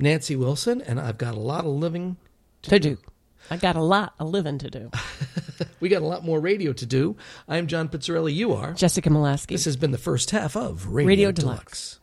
Nancy Wilson, and I've got a lot of living to do. I got a lot of living to do. We got a lot more radio to do. I'm John Pizzarelli. You are Jessica Molaski. This has been the first half of Radio Radio Deluxe. Deluxe.